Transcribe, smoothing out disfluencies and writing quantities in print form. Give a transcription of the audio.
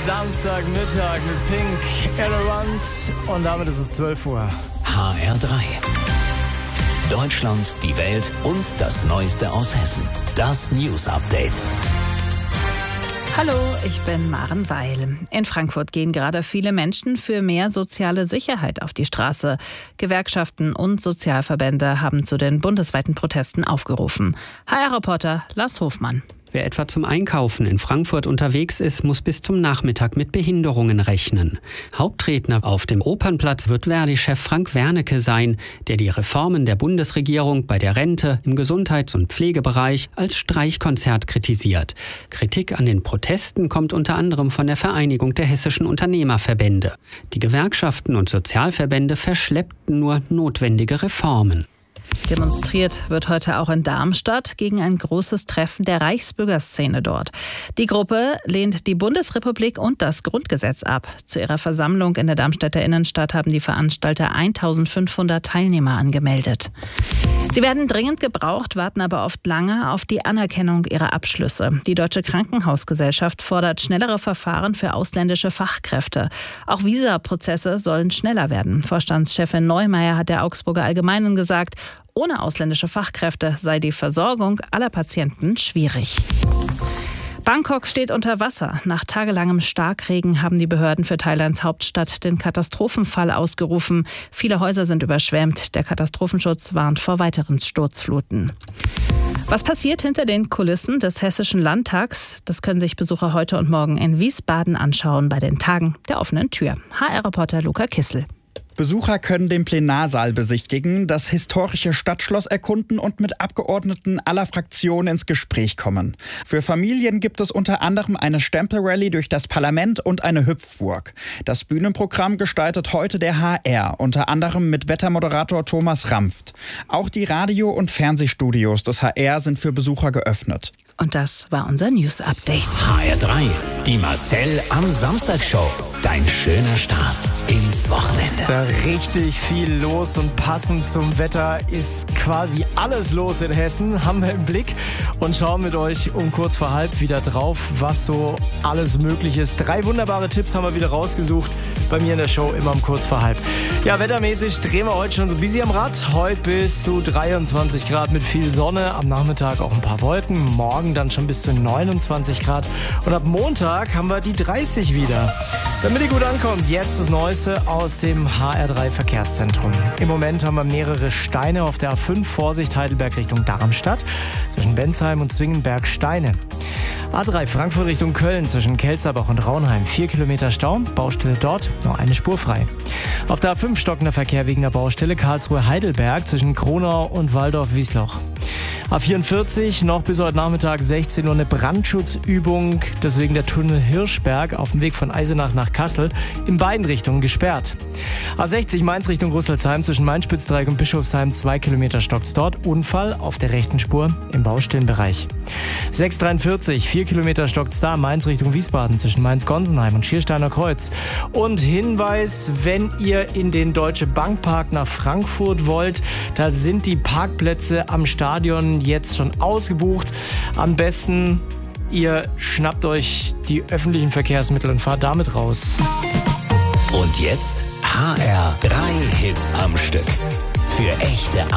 Samstagmittag mit Pink, Around und damit ist es 12 Uhr. HR3. Deutschland, die Welt und das Neueste aus Hessen. Das News Update. Hallo, ich bin Maren Weil. In Frankfurt gehen gerade viele Menschen für mehr soziale Sicherheit auf die Straße. Gewerkschaften und Sozialverbände haben zu den bundesweiten Protesten aufgerufen. HR-Reporter Lars Hofmann. Wer etwa zum Einkaufen in Frankfurt unterwegs ist, muss bis zum Nachmittag mit Behinderungen rechnen. Hauptredner auf dem Opernplatz wird Verdi-Chef Frank Wernicke sein, der die Reformen der Bundesregierung bei der Rente, im Gesundheits- und Pflegebereich als Streichkonzert kritisiert. Kritik an den Protesten kommt unter anderem von der Vereinigung der hessischen Unternehmerverbände. Die Gewerkschaften und Sozialverbände verschleppten nur notwendige Reformen. Demonstriert wird heute auch in Darmstadt gegen ein großes Treffen der Reichsbürgerszene dort. Die Gruppe lehnt die Bundesrepublik und das Grundgesetz ab. Zu ihrer Versammlung in der Darmstädter Innenstadt haben die Veranstalter 1500 Teilnehmer angemeldet. Sie werden dringend gebraucht, warten aber oft lange auf die Anerkennung ihrer Abschlüsse. Die Deutsche Krankenhausgesellschaft fordert schnellere Verfahren für ausländische Fachkräfte. Auch Visaprozesse sollen schneller werden. Vorstandschefin Neumeier hat der Augsburger Allgemeinen gesagt, ohne ausländische Fachkräfte sei die Versorgung aller Patienten schwierig. Bangkok steht unter Wasser. Nach tagelangem Starkregen haben die Behörden für Thailands Hauptstadt den Katastrophenfall ausgerufen. Viele Häuser sind überschwemmt. Der Katastrophenschutz warnt vor weiteren Sturzfluten. Was passiert hinter den Kulissen des Hessischen Landtags? Das können sich Besucher heute und morgen in Wiesbaden anschauen bei den Tagen der offenen Tür. HR-Reporter Luca Kissel. Besucher können den Plenarsaal besichtigen, das historische Stadtschloss erkunden und mit Abgeordneten aller Fraktionen ins Gespräch kommen. Für Familien gibt es unter anderem eine Stempelrallye durch das Parlament und eine Hüpfburg. Das Bühnenprogramm gestaltet heute der HR, unter anderem mit Wettermoderator Thomas Rampft. Auch die Radio- und Fernsehstudios des HR sind für Besucher geöffnet. Und das war unser News-Update. HR3. Die Marcel am Samstag-Show. Dein schöner Start ins Wochenende. Ist ja richtig viel los und passend zum Wetter ist quasi alles los in Hessen. Haben wir im Blick und schauen mit euch um kurz vor halb wieder drauf, was so alles möglich ist. 3 wunderbare Tipps haben wir wieder rausgesucht bei mir in der Show, immer um kurz vor halb. Ja, wettermäßig drehen wir heute schon so ein bisschen am Rad. Heute bis zu 23 Grad mit viel Sonne. Am Nachmittag auch ein paar Wolken. Morgen dann schon bis zu 29 Grad. Und ab Montag haben wir die 30 wieder. Damit ihr gut ankommt, jetzt das Neueste aus dem HR3 Verkehrszentrum. Im Moment haben wir mehrere Steine auf der A5, Vorsicht Heidelberg Richtung Darmstadt, zwischen Bensheim und Zwingenberg-Steine. A3 Frankfurt Richtung Köln, zwischen Kelzerbach und Raunheim, 4 Kilometer Stau, Baustelle dort, nur eine Spur frei. Auf der A5 stockender Verkehr wegen der Baustelle Karlsruhe-Heidelberg, zwischen Kronau und Waldorf-Wiesloch. A44, noch bis heute Nachmittag 16 Uhr eine Brandschutzübung, deswegen der Tunnel Hirschberg auf dem Weg von Eisenach nach Kassel in beiden Richtungen gesperrt. A60 Mainz Richtung Rüsselsheim, zwischen Main-Spitzdreieck und Bischofsheim, 2 Kilometer stockt's dort, Unfall auf der rechten Spur im Baustellenbereich. 643, 4 Kilometer stockt's da, Mainz Richtung Wiesbaden, zwischen Mainz-Gonsenheim und Schiersteiner Kreuz. Und Hinweis, wenn ihr in den Deutsche Bankpark nach Frankfurt wollt, da sind die Parkplätze am Stadion jetzt schon ausgebucht. Am besten, ihr schnappt euch die öffentlichen Verkehrsmittel und fahrt damit raus. Und jetzt HR3 Hits am Stück. Für echte